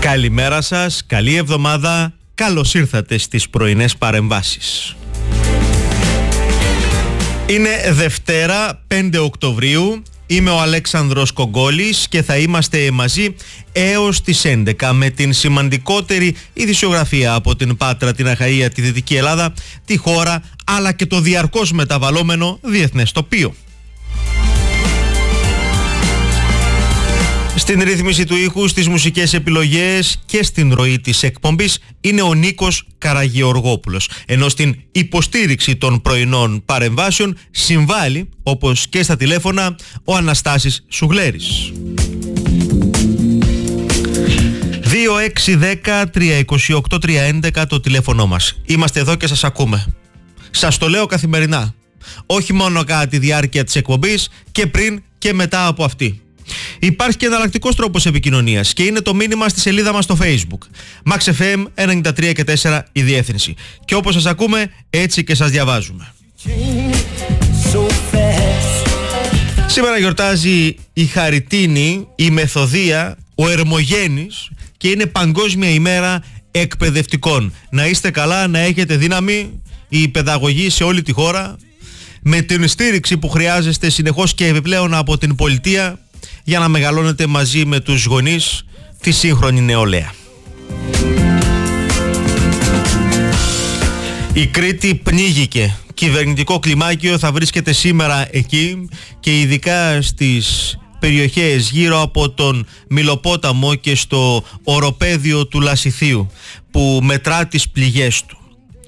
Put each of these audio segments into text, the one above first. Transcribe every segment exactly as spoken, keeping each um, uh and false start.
Καλημέρα σας, καλή εβδομάδα, καλώς ήρθατε στις πρωινές παρεμβάσεις. Είναι Δευτέρα, πέντε Οκτωβρίου, είμαι ο Αλέξανδρος Κογκόλης και θα είμαστε μαζί έως τις έντεκα με την σημαντικότερη ειδησιογραφία από την Πάτρα, την Αχαΐα, τη Δυτική Ελλάδα, τη χώρα αλλά και το διαρκώς μεταβαλλόμενο διεθνές τοπίο. Στην ρύθμιση του ήχου, στις μουσικές επιλογές και στην ροή της εκπομπής είναι ο Νίκος Καραγεωργόπουλος, ενώ στην υποστήριξη των πρωινών παρεμβάσεων συμβάλλει, όπως και στα τηλέφωνα, ο Αναστάσης Σουγλέρης. δύο έξι δέκα τρία είκοσι οκτώ τρία έντεκα το τηλέφωνο μας. Είμαστε εδώ και σας ακούμε. Σας το λέω καθημερινά. Όχι μόνο κατά τη διάρκεια της εκπομπής, και πριν και μετά από αυτή. Υπάρχει και εναλλακτικός τρόπος επικοινωνίας και είναι το μήνυμα στη σελίδα μας στο Facebook. Max εφ εμ ενενήντα τρία και τέσσερα η διεύθυνση. Και όπως σας ακούμε, έτσι και σας διαβάζουμε. Σήμερα γιορτάζει η Χαριτίνη, η Μεθοδία, ο Ερμογένης και είναι Παγκόσμια ημέρα εκπαιδευτικών. Να είστε καλά, να έχετε δύναμη, η παιδαγωγή σε όλη τη χώρα, με την στήριξη που χρειάζεστε συνεχώς και επιπλέον από την πολιτεία, για να μεγαλώνετε μαζί με τους γονείς τη σύγχρονη νεολαία. Η Κρήτη πνίγηκε. Κυβερνητικό κλιμάκιο θα βρίσκεται σήμερα εκεί και ειδικά στις περιοχές γύρω από τον Μυλοπόταμο και στο οροπέδιο του Λασιθίου που μετρά τις πληγές του.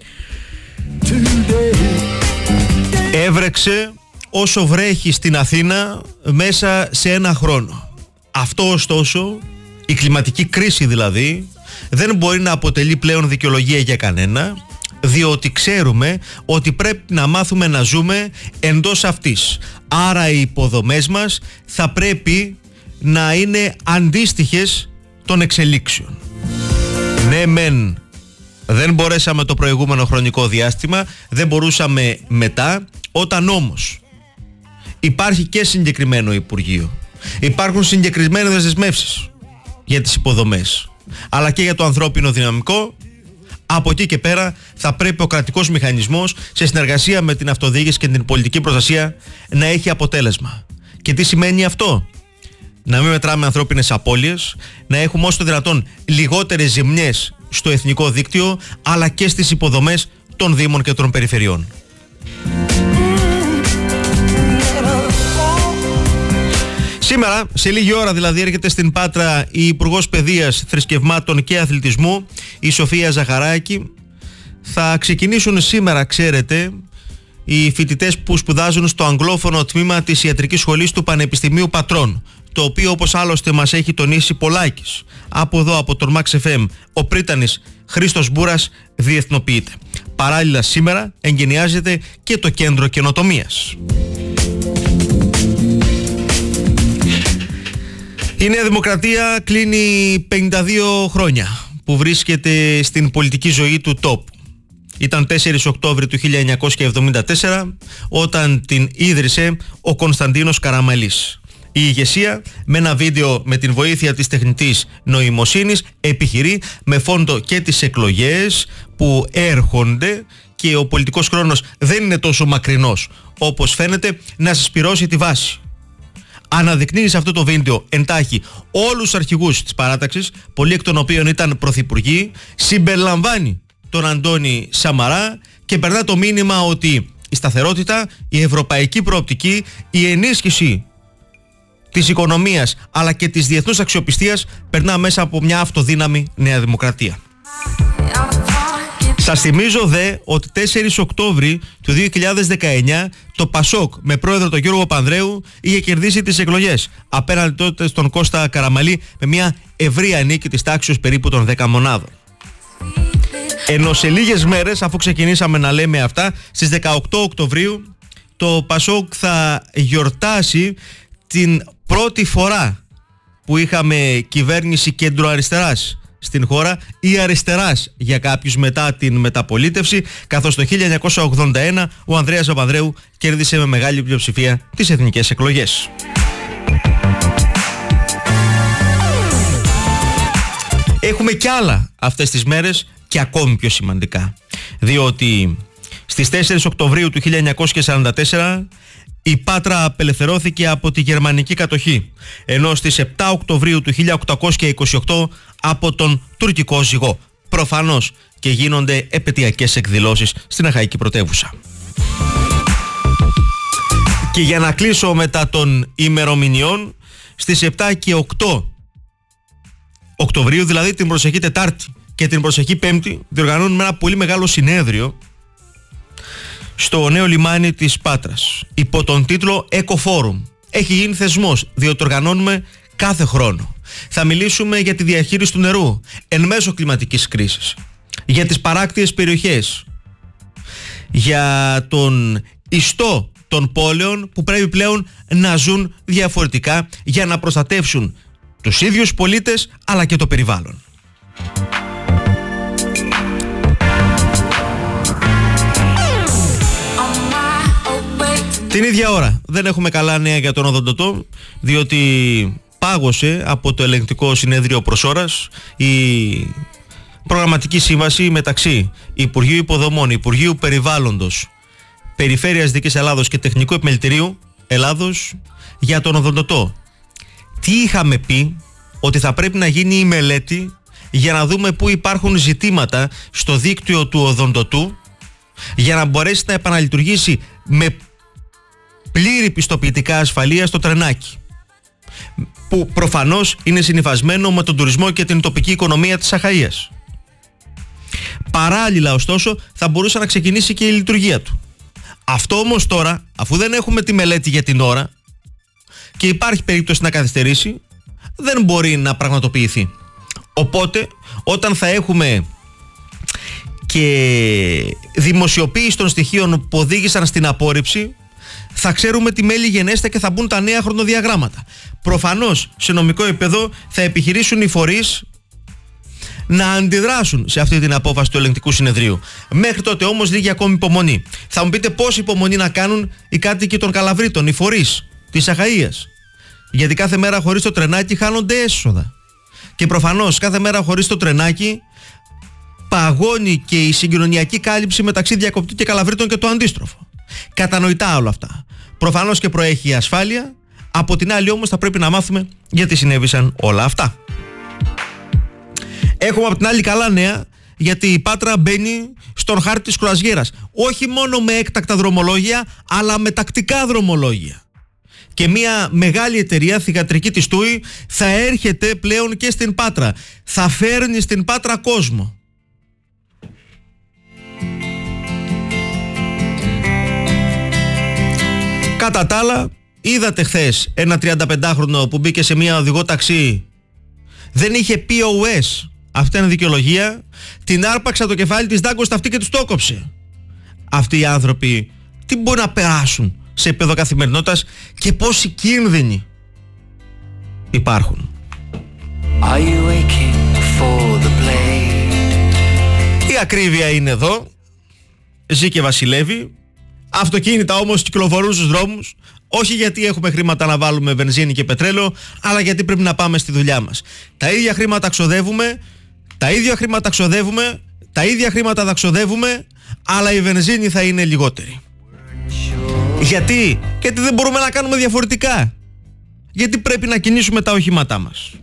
Έβρεξε όσο βρέχει στην Αθήνα μέσα σε ένα χρόνο. Αυτό ωστόσο, η κλιματική κρίση δηλαδή, δεν μπορεί να αποτελεί πλέον δικαιολογία για κανένα, διότι ξέρουμε ότι πρέπει να μάθουμε να ζούμε εντός αυτής. Άρα οι υποδομές μας θα πρέπει να είναι αντίστοιχες των εξελίξεων. Ναι μεν, δεν μπορέσαμε το προηγούμενο χρονικό διάστημα, δεν μπορούσαμε μετά, όταν όμως υπάρχει και συγκεκριμένο Υπουργείο, υπάρχουν συγκεκριμένες δεσμεύσεις για τις υποδομές, αλλά και για το ανθρώπινο δυναμικό. Από εκεί και πέρα θα πρέπει ο κρατικός μηχανισμός, σε συνεργασία με την αυτοδιοίκηση και την πολιτική προστασία, να έχει αποτέλεσμα. Και τι σημαίνει αυτό? Να μην μετράμε ανθρώπινες απώλειες, να έχουμε όσο το δυνατόν λιγότερες ζημιές στο εθνικό δίκτυο, αλλά και στις υποδομές των δήμων και των περιφερειών. Σήμερα, σε λίγη ώρα δηλαδή, έρχεται στην Πάτρα η Υπουργός Παιδείας, Θρησκευμάτων και Αθλητισμού, η Σοφία Ζαχαράκη. Θα ξεκινήσουν σήμερα, ξέρετε, οι φοιτητές που σπουδάζουν στο αγγλόφωνο τμήμα της Ιατρικής Σχολής του Πανεπιστημίου Πατρών, το οποίο, όπως άλλωστε μας έχει τονίσει Πολάκης από εδώ από τον Max εφ εμ, ο πρίτανης Χρήστος Μπούρας, διεθνοποιείται. Παράλληλα σήμερα εγκαινιάζεται και το κέντρο καινοτομίας. Η Νέα Δημοκρατία κλείνει πενήντα δύο χρόνια που βρίσκεται στην πολιτική ζωή του τόπου. Ήταν τέσσερις Οκτώβρη του χίλια εννιακόσια εβδομήντα τέσσερα όταν την ίδρυσε ο Κωνσταντίνος Καραμαλής. Η ηγεσία, με ένα βίντεο με την βοήθεια της τεχνητής νοημοσύνης, επιχειρεί με φόντο και τις εκλογές που έρχονται, και ο πολιτικός χρόνος δεν είναι τόσο μακρινός όπως φαίνεται, να συσπυρώσει τη βάση. Αναδεικνύει σε αυτό το βίντεο εντάχει όλους τους αρχηγούς της παράταξης, πολλοί εκ των οποίων ήταν πρωθυπουργοί, συμπεριλαμβάνει τον Αντώνη Σαμαρά και περνά το μήνυμα ότι η σταθερότητα, η ευρωπαϊκή προοπτική, η ενίσχυση της οικονομίας αλλά και της διεθνούς αξιοπιστίας περνά μέσα από μια αυτοδύναμη Νέα Δημοκρατία. Σας θυμίζω δε ότι τέσσερις Οκτώβρη του δύο χιλιάδες δεκαεννιά το Πασόκ με πρόεδρο τον Γιώργο Πανδρέου είχε κερδίσει τις εκλογές απέναντι τότε στον Κώστα Καραμαλή με μια ευρεία νίκη της τάξης περίπου των δέκα μονάδων. Ενώ σε λίγες μέρες, αφού ξεκινήσαμε να λέμε αυτά, στις δεκαοκτώ Οκτωβρίου το Πασόκ θα γιορτάσει την πρώτη φορά που είχαμε κυβέρνηση κέντρο-αριστεράς στην χώρα, ή αριστεράς για κάποιους μετά την μεταπολίτευση, καθώς το χίλια εννιακόσια ογδόντα ένα ο Ανδρέας Παπανδρέου κέρδισε με μεγάλη πλειοψηφία τις εθνικές εκλογές. Έχουμε κι άλλα αυτές τις μέρες και ακόμη πιο σημαντικά. Διότι στις τέσσερις Οκτωβρίου του χίλια εννιακόσια σαράντα τέσσερα η Πάτρα απελευθερώθηκε από τη γερμανική κατοχή, ενώ στις επτά Οκτωβρίου του χίλια οκτακόσια είκοσι οκτώ από τον τουρκικό ζυγό. Προφανώς και γίνονται επαιτειακές εκδηλώσεις στην Αχαϊκή πρωτεύουσα. Και για να κλείσω μετά των ημερομηνιών, στις επτά και οκτώ Οκτωβρίου, δηλαδή την προσεχή Τετάρτη και την προσεχή Πέμπτη, διοργανώνουμε ένα πολύ μεγάλο συνέδριο στο νέο λιμάνι της Πάτρας υπό τον τίτλο Eco Forum. Έχει γίνει θεσμός, διότι οργανώνουμε κάθε χρόνο. Θα μιλήσουμε για τη διαχείριση του νερού εν μέσω κλιματικής κρίσης, για τις παράκτιες περιοχές, για τον ιστό των πόλεων που πρέπει πλέον να ζουν διαφορετικά για να προστατεύσουν τους ίδιους πολίτες αλλά και το περιβάλλον. Την ίδια ώρα δεν έχουμε καλά νέα για τον Οδοντοτό, διότι πάγωσε από το ελεγκτικό συνέδριο προς ώρας η προγραμματική σύμβαση μεταξύ Υπουργείου Υποδομών, Υπουργείου Περιβάλλοντος, Περιφέρειας Δυτικής Ελλάδος και Τεχνικού Επιμελητηρίου Ελλάδος για τον Οδοντοτό. Τι είχαμε πει? Ότι θα πρέπει να γίνει η μελέτη για να δούμε πού υπάρχουν ζητήματα στο δίκτυο του Οδοντοτού για να μπορέσει να επαναλειτουργήσει με πλήρη πιστοποιητικά ασφαλείας το τρενάκι, που προφανώς είναι συνυφασμένο με τον τουρισμό και την τοπική οικονομία της Αχαΐας. Παράλληλα ωστόσο θα μπορούσε να ξεκινήσει και η λειτουργία του. Αυτό όμως τώρα, αφού δεν έχουμε τη μελέτη για την ώρα και υπάρχει περίπτωση να καθυστερήσει, δεν μπορεί να πραγματοποιηθεί. Οπότε όταν θα έχουμε και δημοσιοποίηση των στοιχείων που οδήγησαν στην απόρριψη, θα ξέρουμε τι μέλη γενέστε και θα μπουν τα νέα χρονοδιαγράμματα. Προφανώς σε νομικό επίπεδο θα επιχειρήσουν οι φορείς να αντιδράσουν σε αυτή την απόφαση του ελεγκτικού συνεδρίου. Μέχρι τότε όμως λίγη ακόμη υπομονή. Θα μου πείτε πόση υπομονή να κάνουν οι κάτοικοι των Καλαβρίτων, οι φορείς της Αχαΐας. Γιατί κάθε μέρα χωρίς το τρενάκι χάνονται έσοδα. Και προφανώς κάθε μέρα χωρίς το τρενάκι παγώνει και η συγκοινωνιακή κάλυψη μεταξύ Διακοπτή και Καλαβρίτων και το αντίστροφο. Κατανοητά όλα αυτά. Προφανώς και προέχει η ασφάλεια. Από την άλλη όμως θα πρέπει να μάθουμε γιατί συνέβησαν όλα αυτά. Έχουμε από την άλλη καλά νέα, γιατί η Πάτρα μπαίνει στον χάρτη της κρουαζιέρας. Όχι μόνο με έκτακτα δρομολόγια, αλλά με τακτικά δρομολόγια. Και μια μεγάλη εταιρεία θυγατρική της Τούι θα έρχεται πλέον και στην Πάτρα. Θα φέρνει στην Πάτρα κόσμο. Κατά τα άλλα, είδατε χθες ένα τριανταπεντάχρονο που μπήκε σε μια οδηγό ταξί, δεν είχε πι ο ες, αυτή είναι δικαιολογία, την άρπαξε το κεφάλι της, δάγκωσε αυτή και τους το έκοψε. Αυτοί οι άνθρωποι τι μπορεί να περάσουν σε επίπεδο καθημερινότητας και πόσοι κίνδυνοι υπάρχουν. Are you waiting for the play? Η ακρίβεια είναι εδώ, ζει και βασιλεύει. Αυτοκίνητα όμως κυκλοφορούν στους δρόμους, όχι γιατί έχουμε χρήματα να βάλουμε βενζίνη και πετρέλαιο, αλλά γιατί πρέπει να πάμε στη δουλειά μας. Τα ίδια χρήματα ξοδεύουμε, τα ίδια χρήματα ξοδεύουμε, τα ίδια χρήματα θα ξοδεύουμε, αλλά η βενζίνη θα είναι λιγότερη. Γιατί? Γιατί δεν μπορούμε να κάνουμε διαφορετικά. Γιατί πρέπει να κινήσουμε τα οχήματά μας.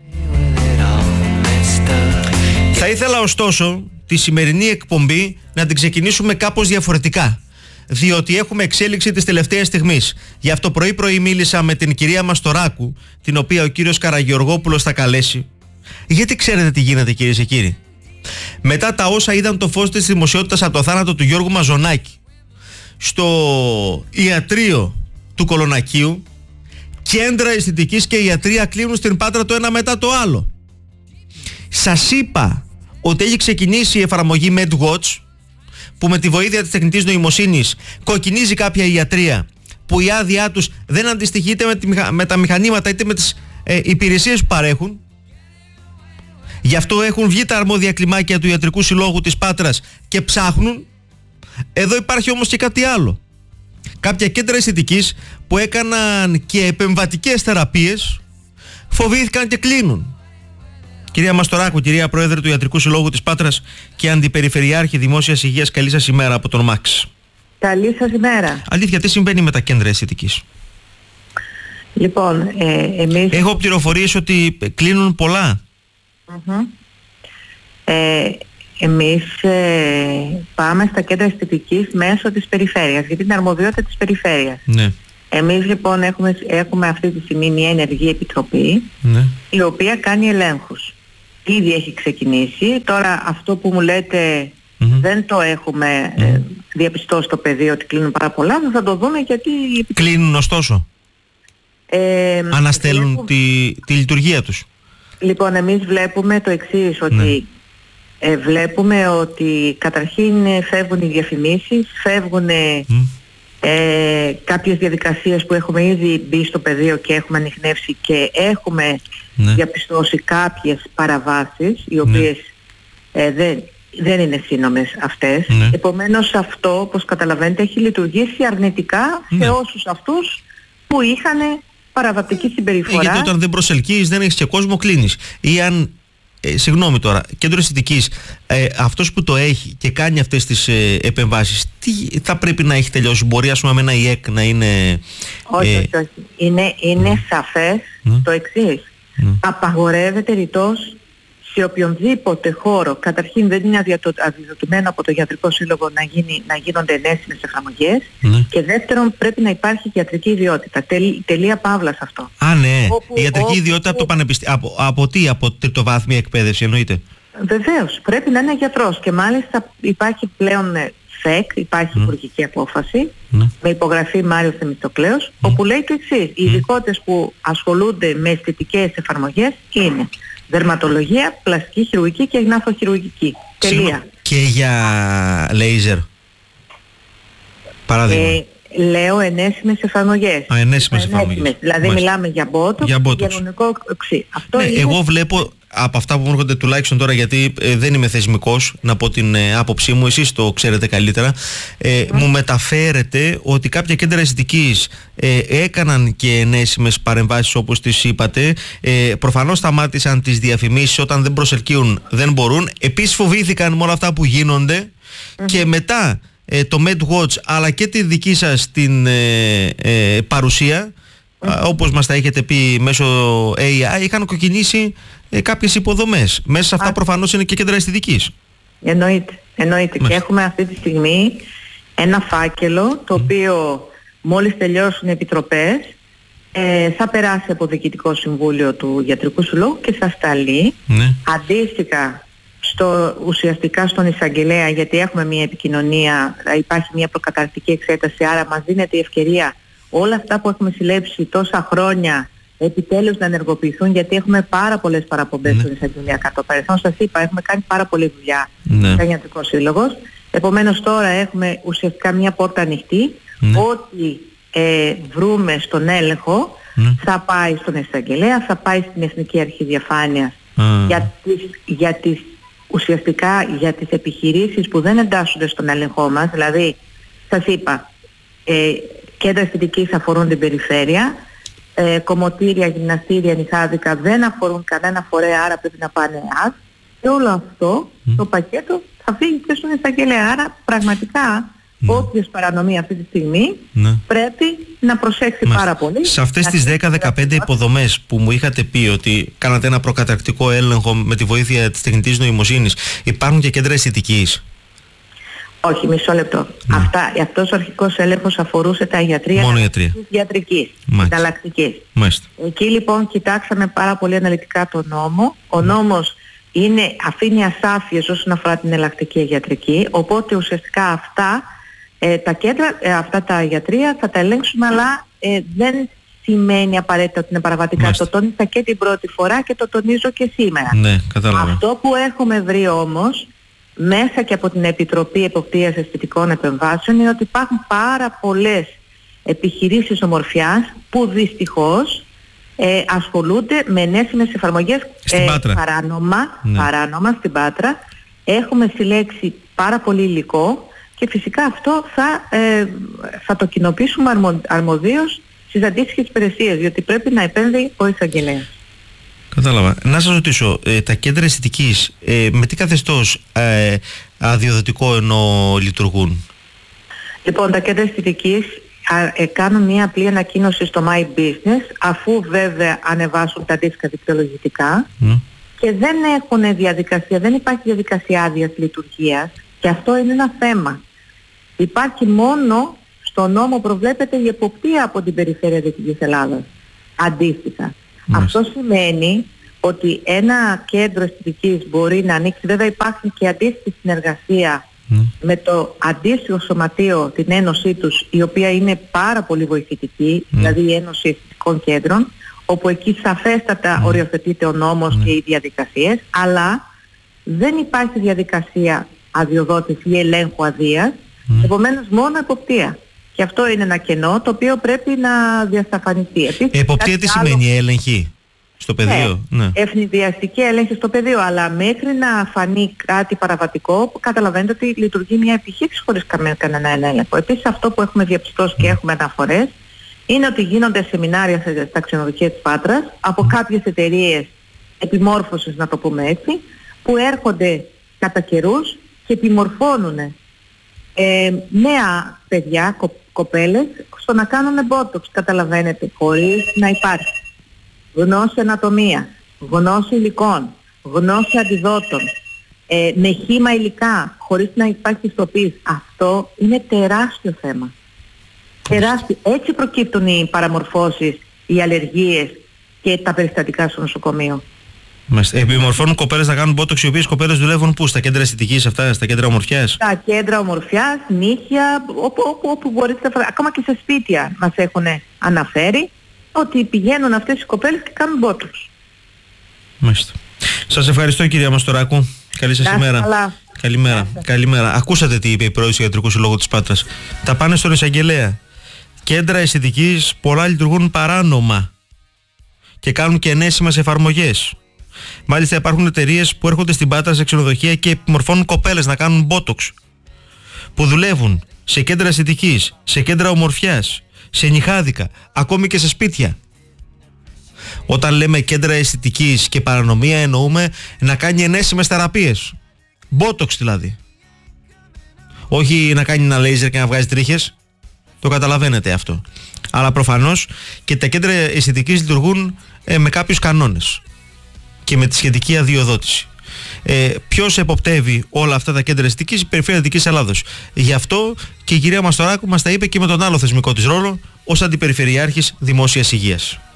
Θα ήθελα ωστόσο τη σημερινή εκπομπή να την ξεκινήσουμε κάπως διαφορετικά, διότι έχουμε εξέλιξη της τελευταίας στιγμής. Γι' αυτό πρωί πρωί μίλησα με την κυρία Μαστοράκου, την οποία ο κύριος Καραγεωργόπουλος θα καλέσει. Γιατί ξέρετε τι γίνεται, κυρίες και κύριοι? Μετά τα όσα είδαν το φως της δημοσιότητας από το θάνατο του Γιώργου Μαζονάκη στο ιατρείο του Κολονακίου, κέντρα αισθητικής και ιατρία κλείνουν στην Πάτρα το ένα μετά το άλλο. Σας είπα ότι έχει ξεκινήσει η εφαρμογή MedWatch, που με τη βοήθεια της τεχνητής νοημοσύνης κοκκινίζει κάποια ιατρεία που η άδειά τους δεν αντιστοιχεί είτε με, τη, με τα μηχανήματα είτε με τις ε, υπηρεσίες που παρέχουν. Γι' αυτό έχουν βγει τα αρμόδια κλιμάκια του Ιατρικού Συλλόγου της Πάτρας και ψάχνουν. Εδώ υπάρχει όμως και κάτι άλλο. Κάποια κέντρα αισθητικής που έκαναν και επεμβατικές θεραπείες φοβήθηκαν και κλείνουν. Κυρία Μαστοράκου, κυρία Πρόεδρε του Ιατρικού Συλλόγου της Πάτρας και Αντιπεριφερειάρχη Δημόσιας Υγείας, καλή σας ημέρα από τον Μαξ. Καλή σας ημέρα. Αλήθεια, τι συμβαίνει με τα κέντρα αισθητικής? Λοιπόν, ε, εμείς... Έχω πληροφορίες ότι κλείνουν πολλά. Mm-hmm. Ε, εμείς ε, πάμε στα κέντρα αισθητικής μέσω της περιφέρειας, γιατί είναι αρμοδιότητα της περιφέρειας. Ναι. Εμείς λοιπόν έχουμε, έχουμε αυτή τη στιγμή μια ενεργή επιτροπή, ναι. η οποία κάνει ελέγχους. Ήδη έχει ξεκινήσει. Τώρα αυτό που μου λέτε mm-hmm. δεν το έχουμε mm-hmm. ε, διαπιστώσει στο πεδίο ότι κλείνουν πάρα πολλά, θα το δούμε γιατί... Κλείνουν ωστόσο. Ε, Αναστέλουν βλέπουμε... τη, τη λειτουργία τους. Λοιπόν, εμείς βλέπουμε το εξής, ότι ναι. ε, βλέπουμε ότι καταρχήν φεύγουν οι διαφημίσεις, φεύγουν mm. ε, κάποιες διαδικασίες που έχουμε ήδη μπει στο πεδίο και έχουμε ανιχνεύσει και έχουμε ναι. διαπιστώσει κάποιες παραβάσεις, οι οποίες ναι. ε, δεν, δεν είναι σύνομες αυτές. Ναι. Επομένως αυτό, όπως καταλαβαίνετε, έχει λειτουργήσει αρνητικά ναι. σε όσους αυτούς που είχαν παραβατική συμπεριφορά. Ε, γιατί όταν δεν προσελκύεις, δεν έχεις και κόσμο, κλείνεις. Ή αν, ε, συγγνώμη τώρα, κέντρο αισθητικής, ε, αυτός που το έχει και κάνει αυτές τις ε, επεμβάσεις, τι θα πρέπει να έχει τελειώσει? Μπορεί, ας πούμε, με ένα ΙΕΚ να είναι... Όχι, ε, όχι, όχι. Είναι, είναι mm. σαφές mm. το εξής. Mm. Απαγορεύεται ρητός σε οποιονδήποτε χώρο. Καταρχήν δεν είναι αδειοδοτημένο από το Ιατρικό Σύλλογο να, γίνει, να γίνονται ενέσιμες εφαρμογές mm. και δεύτερον πρέπει να υπάρχει ιατρική ιδιότητα. Τελ, τελεία παύλα σε αυτό. Α, ναι. Όπου, η ιατρική όπου, ιδιότητα από το πανεπιστήμιο. Από, από τι, από τριτοβάθμια εκπαίδευση εννοείται? Βεβαίως. Πρέπει να είναι γιατρός και μάλιστα υπάρχει πλέον ΦΕΚ, υπάρχει mm. υπουργική απόφαση mm. με υπογραφή Μάριος Θεμιστοκλέος mm. όπου λέει το εξής. Mm. Οι ειδικότητες που ασχολούνται με αισθητικές εφαρμογές είναι δερματολογία, πλαστική χειρουργική και γνάθοχειρουργική. Τελεία. Και για λέιζερ, παράδειγμα. Ε, λέω ενέσιμες εφαρμογές. Α, ενέσιμες εφαρμογές. Δηλαδή Μάλιστα. μιλάμε για μπότοκ, για γερμονικό οξύ. Αυτό ναι, είναι... Εγώ βλέπω από αυτά που μου έρχονται τουλάχιστον τώρα, γιατί ε, δεν είμαι θεσμικός, να πω την ε, άποψή μου, εσείς το ξέρετε καλύτερα, ε, mm. μου μεταφέρετε ότι κάποια κέντρα αισθητικής ε, έκαναν και ενέσιμες παρεμβάσεις όπως τις είπατε, ε, προφανώς σταμάτησαν τις διαφημίσεις, όταν δεν προσελκύουν δεν μπορούν, επίσης φοβήθηκαν με όλα αυτά που γίνονται mm. και μετά ε, το MedWatch αλλά και τη δική σας την ε, ε, παρουσία, mm. όπως μας τα έχετε πει μέσω έι άι, είχαν κοκκινήσει ε, κάποιες υποδομές. Μέσα σε αυτά Α. προφανώς είναι και κέντρα αισθητικής. Εννοείται, εννοείται. Και έχουμε αυτή τη στιγμή ένα φάκελο το mm. οποίο μόλις τελειώσουν οι επιτροπές ε, θα περάσει από Διοικητικό Συμβούλιο του Ιατρικού Συλλόγου και θα σταλεί mm. αντίστοιχα στο, ουσιαστικά στον εισαγγελέα, γιατί έχουμε μια επικοινωνία, υπάρχει μια προκαταρκτική εξέταση, άρα μας δίνεται η ευκαιρία όλα αυτά που έχουμε συλλέψει τόσα χρόνια επιτέλους να ενεργοποιηθούν, γιατί έχουμε πάρα πολλές παραπομπές ναι. στον εισαγγελέα κατά το παρελθόν. Σας είπα, έχουμε κάνει πάρα πολλή δουλειά ναι. σαν Ιατρικός Σύλλογος. Επομένως τώρα έχουμε ουσιαστικά μια πόρτα ανοιχτή. Ναι. Ό,τι ε, βρούμε στον έλεγχο ναι. θα πάει στον εισαγγελέα, θα πάει στην Εθνική Αρχή Διαφάνειας mm. για, τις, για τις ουσιαστικά για τις επιχειρήσεις που δεν εντάσσονται στον έλεγχό μας. Δηλαδή, σας είπα, ε, κέντρα αισθητικής αφορούν την περιφέρεια, ε, κομμωτήρια, γυμναστήρια, νυχάδικα δεν αφορούν κανένα φορέα, άρα πρέπει να πάνε ΑΔ, και όλο αυτό mm. το πακέτο θα φύγει και στον εισαγγελέα. Άρα πραγματικά mm. όποιος παρανομεί αυτή τη στιγμή mm. πρέπει να προσέξει mm. πάρα πολύ. Σε αυτές τις δέκα με δεκαπέντε υποδομές που μου είχατε πει ότι κάνατε ένα προκαταρκτικό έλεγχο με τη βοήθεια της τεχνητής νοημοσύνης, υπάρχουν και κέντρα αισθητικής? Όχι, μισό λεπτό. Ναι. Αυτά, αυτός ο αρχικός έλεγχος αφορούσε τα ιατρία της ιατρικής, ανταλλακτικής. Εκεί λοιπόν κοιτάξαμε πάρα πολύ αναλυτικά τον νόμο. Ο νόμος είναι, αφήνει ασάφειες όσον αφορά την εναλλακτική ιατρική, οπότε ουσιαστικά αυτά, ε, τα κέντρα, ε, αυτά τα ιατρία θα τα ελέγξουμε, αλλά ε, δεν σημαίνει απαραίτητα ότι είναι παραβατικά. Μάλιστα. Το τόνισα και την πρώτη φορά και το τονίζω και σήμερα. Ναι, κατάλαβα. Αυτό που έχουμε βρει όμως μέσα και από την Επιτροπή Εποπτείας Αισθητικών Επεμβάσεων είναι ότι υπάρχουν πάρα πολλές επιχειρήσεις ομορφιάς που δυστυχώς ε, ασχολούνται με ενέσιμες εφαρμογές ε, παράνομα, ναι. παράνομα στην Πάτρα. Έχουμε συλλέξει πάρα πολύ υλικό και φυσικά αυτό θα, ε, θα το κοινοποιήσουμε αρμο, αρμοδίως στις αντίστοιχες υπηρεσίες, διότι πρέπει να επέμβει ο εισαγγελέας. Κατάλαβα. Να σας ρωτήσω, ε, τα κέντρα αισθητικής ε, με τι καθεστώς ε, αδειοδοτικό ενώ λειτουργούν? Λοιπόν, τα κέντρα αισθητικής ε, κάνουν μια απλή ανακοίνωση στο My Business, αφού βέβαια ανεβάσουν τα αντίστοιχα δικαιολογητικά mm. και δεν έχουν διαδικασία, δεν υπάρχει διαδικασία άδειας λειτουργίας, και αυτό είναι ένα θέμα. Υπάρχει μόνο, στο νόμο προβλέπεται η εποπτεία από την Περιφέρεια Δυτικής Ελλάδας. Αντίστοιχα. Mm. Αυτό σημαίνει ότι ένα κέντρο αισθητικής μπορεί να ανοίξει, βέβαια υπάρχει και αντίστοιχη συνεργασία mm. με το αντίστοιχο σωματείο, την ένωσή τους, η οποία είναι πάρα πολύ βοηθητική, mm. δηλαδή η Ένωση Αισθητικών Κέντρων, όπου εκεί σαφέστατα mm. οριοθετείται ο νόμος mm. και οι διαδικασίες, αλλά δεν υπάρχει διαδικασία αδειοδότηση ή ελέγχου αδείας, mm. επομένως μόνο εποπτεία. Και αυτό είναι ένα κενό το οποίο πρέπει να διασταφανιστεί. Επίσης, εποπτεία τι άλλο... σημαίνει, έλεγχη στο πεδίο? Ναι, ναι. ευνηδιαστική έλεγχη στο πεδίο, αλλά μέχρι να φανεί κάτι παραβατικό, καταλαβαίνετε ότι λειτουργεί μια επιχείρηση χωρίς κανένα έλεγχο. Επίσης αυτό που έχουμε διαπιστώσει mm. και έχουμε αναφορές είναι ότι γίνονται σεμινάρια στα ξενοδοχεία της Πάτρας από mm. κάποιες εταιρείες επιμόρφωσης, να το πούμε έτσι, που έρχονται κατά καιρούς και επιμορφώνουν ε, νέα παιδιά, κο, κοπέλες, στο να κάνουν botox, καταλαβαίνετε, χωρίς να υπάρχει γνώση ανατομίας, γνώση υλικών, γνώση αντιδότων, ε, με χύμα υλικά, χωρίς να υπάρχει ιστοποίηση. Αυτό είναι τεράστιο θέμα. Τεράστιο. Έτσι προκύπτουν οι παραμορφώσεις, οι αλλεργίες και τα περιστατικά στο νοσοκομείο. Επιμορφώνουν κοπέλες να κάνουν botox, οι οποίες κοπέλες δουλεύουν πού? Στα κέντρα αισθητικής αυτά, στα κέντρα ομορφιάς? Στα κέντρα ομορφιάς, νύχια, όπου, όπου, όπου μπορείτε, ακόμα και σε σπίτια μας έχουν αναφέρει ότι πηγαίνουν αυτές οι κοπέλες και κάνουν botox. Μάλιστα. Σας ευχαριστώ, κυρία Μαστοράκου. Καλή σας ημέρα. Καλά. Καλημέρα. Καλημέρα. Ακούσατε τι είπε η πρόεδρος του Ιατρικού Συλλόγου της Πάτρας. Τα πάνε στον εισαγγελέα. Κέντρα αισθητικής πολλά λειτουργούν παράνομα και κάνουν και ενέσιμες εφαρμογές. Μάλιστα υπάρχουν εταιρείες που έρχονται στην Πάτρα σε ξενοδοχεία και επιμορφώνουν κοπέλες να κάνουν botox, που δουλεύουν σε κέντρα αισθητικής, σε κέντρα ομορφιάς, σε νιχάδικα, ακόμη και σε σπίτια. Όταν λέμε κέντρα αισθητικής και παρανομία, εννοούμε να κάνει ενέσιμες θεραπείες, botox δηλαδή, όχι να κάνει ένα λέιζερ και να βγάζει τρίχες. Το καταλαβαίνετε αυτό. Αλλά προφανώς και τα κέντρα αισθητικής λειτουργούν ε, με κάποιους κανόνες και με τη σχετική αδειοδότηση. Ε, ποιος εποπτεύει όλα αυτά τα κέντρα αισθητικής? Η Περιφέρεια Δυτικής Ελλάδος. Γι' αυτό και η κυρία Μαστοράκου μας τα είπε και με τον άλλο θεσμικό της ρόλο ως Αντιπεριφερειάρχης Δημόσιας Υγείας.